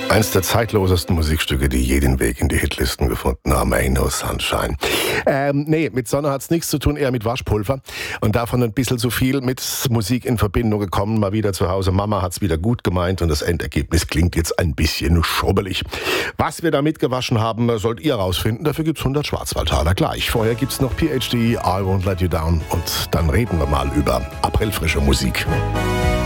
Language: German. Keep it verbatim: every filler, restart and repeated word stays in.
Eines der zeitlosesten Musikstücke, die je den Weg in die Hitlisten gefunden haben. Ain't No Sunshine. Ähm, nee, mit Sonne hat's nichts zu tun, eher mit Waschpulver. Und davon ein bisschen zu viel mit Musik in Verbindung gekommen. Mal wieder zu Hause. Mama hat's wieder gut gemeint und das Endergebnis klingt jetzt ein bisschen schubbelig. Was wir da mitgewaschen haben, sollt ihr rausfinden. Dafür gibt's hundert Schwarzwaldtaler gleich. Vorher gibt's noch P H D, I Won't Let You Down. Und dann reden wir mal über aprilfrische Musik.